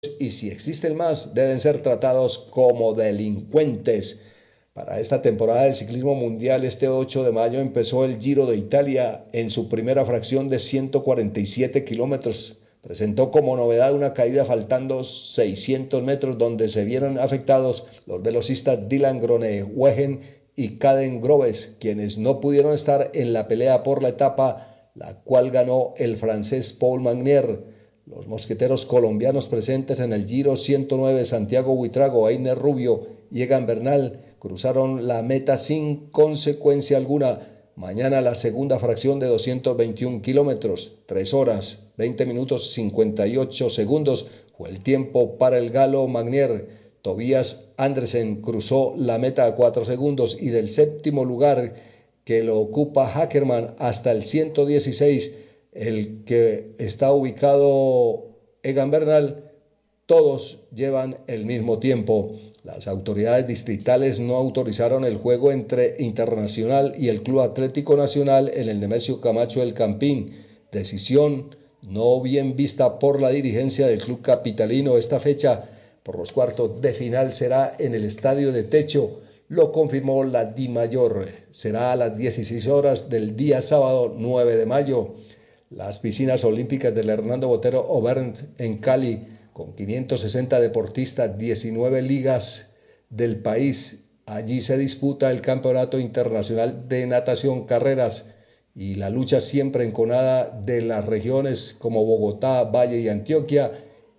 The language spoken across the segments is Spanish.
y si existen más, deben ser tratados como delincuentes. Para esta temporada del ciclismo mundial, este 8 de mayo empezó el Giro de Italia en su primera fracción de 147 kilómetros. Presentó como novedad una caída faltando 600 metros donde se vieron afectados los velocistas Dylan Groenewegen y Caden Groves, quienes no pudieron estar en la pelea por la etapa, la cual ganó el francés Paul Magnier. Los mosqueteros colombianos presentes en el Giro 109, Santiago Buitrago, Einer Rubio y Egan Bernal, cruzaron la meta sin consecuencia alguna. Mañana la segunda fracción de 221 kilómetros, 3 horas, 20 minutos 58 segundos fue el tiempo para el galo Magnier. Tobias Andersen cruzó la meta a 4 segundos y del séptimo lugar que lo ocupa Hackerman hasta el 116, el que está ubicado Egan Bernal, todos llevan el mismo tiempo. Las autoridades distritales no autorizaron el juego entre Internacional y el Club Atlético Nacional en el Nemesio Camacho del Campín, decisión no bien vista por la dirigencia del club capitalino. Esta fecha por los cuartos de final será en el Estadio de Techo, lo confirmó la DIMAYOR. Será a las 16 horas del día sábado 9 de mayo. Las piscinas olímpicas del Hernando Botero Auvergne en Cali, con 560 deportistas, 19 ligas del país. Allí se disputa el Campeonato Internacional de Natación Carreras y la lucha siempre enconada de las regiones como Bogotá, Valle y Antioquia.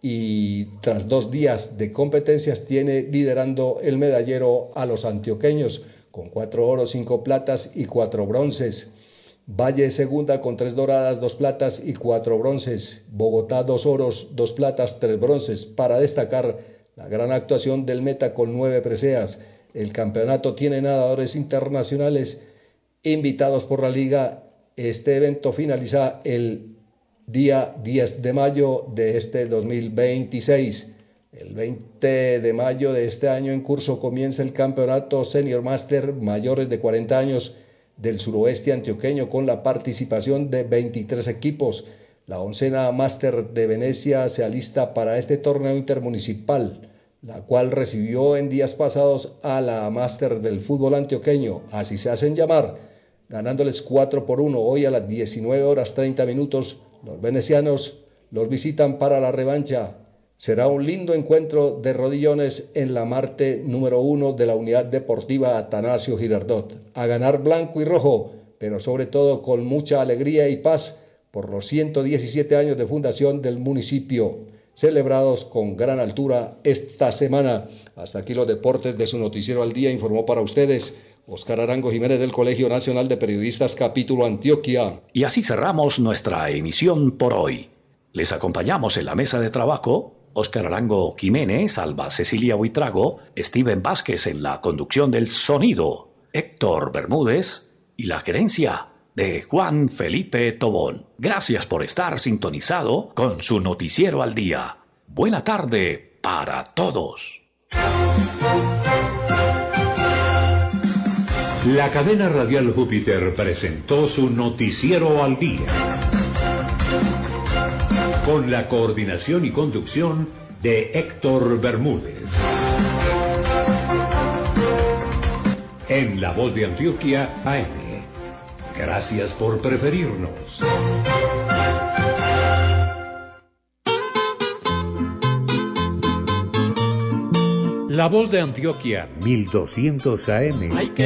Y tras 2 días de competencias tiene liderando el medallero a los antioqueños con 4 oros, 5 platas y 4 bronces. Valle segunda con 3 doradas, 2 platas y 4 bronces. Bogotá 2 oros, 2 platas, 3 bronces. Para destacar la gran actuación del Meta con 9 preseas. El campeonato tiene nadadores internacionales invitados por la liga. Este evento finaliza el día 10 de mayo de este 2026. El 20 de mayo de este año en curso comienza el campeonato Senior Master mayores de 40 años del suroeste antioqueño con la participación de 23 equipos. La 11ª Master de Venecia se alista para este torneo intermunicipal, la cual recibió en días pasados a la Master del fútbol antioqueño, así se hacen llamar, ganándoles 4-1. Hoy a las 19 horas 30 minutos los venecianos los visitan para la revancha. Será un lindo encuentro de rodillones en la Marte número 1 de la Unidad Deportiva Atanasio Girardot. A ganar blanco y rojo, pero sobre todo con mucha alegría y paz por los 117 años de fundación del municipio, celebrados con gran altura esta semana. Hasta aquí los deportes de su noticiero al día. Informó para ustedes Óscar Arango Jiménez del Colegio Nacional de Periodistas Capítulo Antioquia. Y así cerramos nuestra emisión por hoy. Les acompañamos en la mesa de trabajo Óscar Arango Jiménez, Alba Cecilia Buitrago, Steven Vázquez en la conducción del sonido, Héctor Bermúdez y la gerencia de Juan Felipe Tobón. Gracias por estar sintonizado con su noticiero al día. Buena tarde para todos. La cadena radial Júpiter presentó su noticiero al día, con la coordinación y conducción de Héctor Bermúdez. En La Voz de Antioquia, AM. Gracias por preferirnos. La Voz de Antioquia, 1200 AM.